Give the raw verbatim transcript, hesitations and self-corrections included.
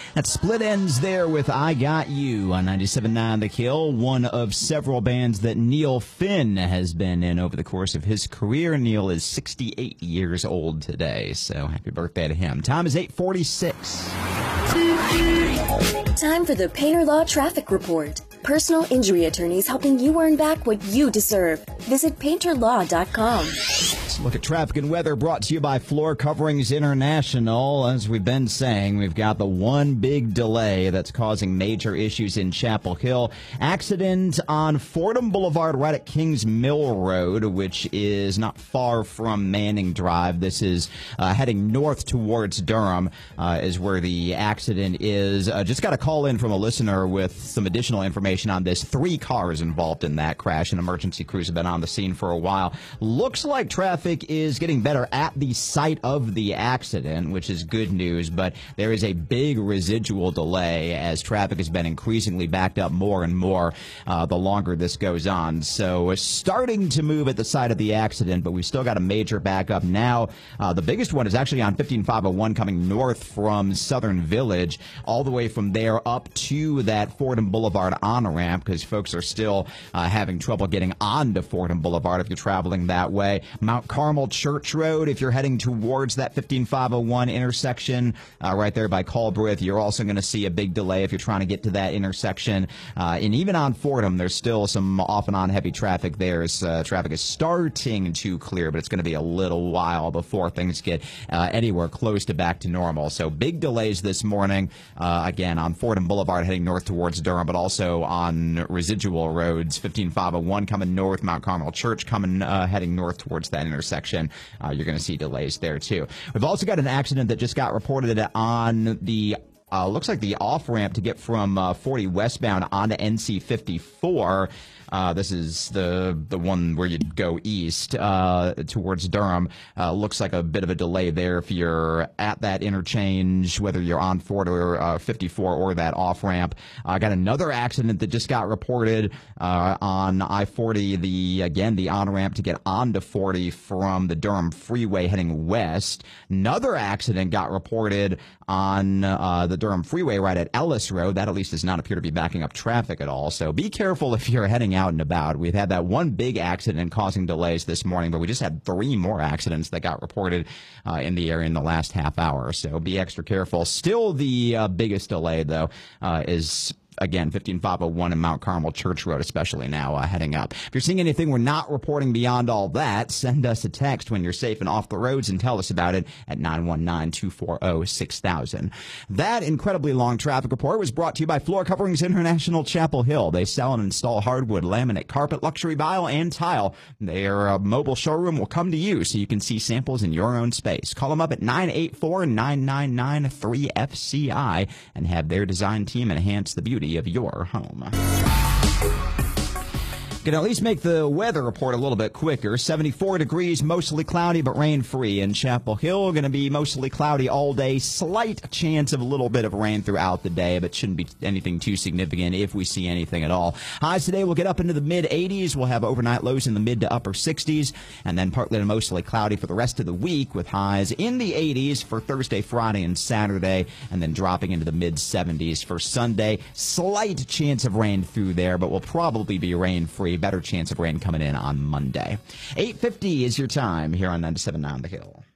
That Split Ends there with I Got You on ninety-seven point nine The Kill, one of several bands that Neil Finn has been in over the course of his career. Neil is sixty-eight years old today, so happy birthday to him. Time is eight forty-six. Time for the Painter Law Traffic Report. Personal injury attorneys helping you earn back what you deserve. Visit painter law dot com. Let's look at traffic and weather, brought to you by Floor Coverings International. As we've been saying, we've got the one big delay that's causing major issues in Chapel Hill. Accident on Fordham Boulevard right at Kings Mill Road, which is not far from Manning Drive. This is uh, heading north towards Durham uh, is where the accident is. Uh, just got a call in from a listener with some additional information on this. Three cars involved in that crash, and emergency crews have been on the scene for a while. Looks like traffic is getting better at the site of the accident, which is good news, but there is a big residual delay as traffic has been increasingly backed up more and more uh, the longer this goes on. So it's starting to move at the site of the accident, but we've still got a major backup now. Uh, the biggest one is actually on fifteen five oh one coming north from Southern Village, all the way from there up to that Fordham Boulevard on-ramp, because folks are still uh, having trouble getting onto Fordham Boulevard if you're traveling that way. Mount Carmel Church Road, if you're heading towards that fifteen five oh one intersection uh, right there by Culbreth, you're also going to see a big delay if you're trying to get to that intersection. Uh, and even on Fordham, there's still some off and on heavy traffic there. As, uh, traffic is starting to clear, but it's going to be a little while before things get uh, anywhere close to back to normal. So big delays this morning, uh, again, on Fordham Boulevard heading north towards Durham, but also on residual roads, fifteen five oh one coming north, Mount Carmel Church coming uh, heading north towards that intersection. Uh, you're going to see delays there, too. We've also got an accident that just got reported on the Uh, looks like the off-ramp to get from uh, forty westbound onto N C fifty-four. Uh, this is the the one where you'd go east uh, towards Durham. Uh, looks like a bit of a delay there if you're at that interchange, whether you're on forty or uh, fifty-four or that off-ramp. I uh, got another accident that just got reported uh, on I forty, the again, the on-ramp to get onto forty from the Durham Freeway heading west. Another accident got reported on uh, the Durham Freeway right at Ellis Road. That at least does not appear to be backing up traffic at all. So be careful if you're heading out and about. We've had that one big accident causing delays this morning, but we just had three more accidents that got reported uh, in the area in the last half hour. So be extra careful. Still the uh, biggest delay, though, uh, is again, fifteen five oh one and Mount Carmel Church Road, especially now uh, heading up. If you're seeing anything we're not reporting beyond all that, send us a text when you're safe and off the roads and tell us about it at nine one nine, two four zero, six thousand. That incredibly long traffic report was brought to you by Floor Coverings International Chapel Hill. They sell and install hardwood, laminate, carpet, luxury vinyl, and tile. Their uh, mobile showroom will come to you so you can see samples in your own space. Call them up at nine eight four, nine nine nine, three F C I and have their design team enhance the beauty of your home. Can at least make the weather report a little bit quicker. seventy-four degrees, mostly cloudy, but rain-free in Chapel Hill. Going to be mostly cloudy all day. Slight chance of a little bit of rain throughout the day, but shouldn't be anything too significant if we see anything at all. Highs today will get up into the mid eighties. We'll have overnight lows in the mid to upper sixties, and then partly to mostly cloudy for the rest of the week with highs in the eighties for Thursday, Friday, and Saturday, and then dropping into the mid seventies for Sunday. Slight chance of rain through there, but will probably be rain-free. Better chance of rain coming in on Monday. eight fifty is your time here on ninety-seven point nine The Hill.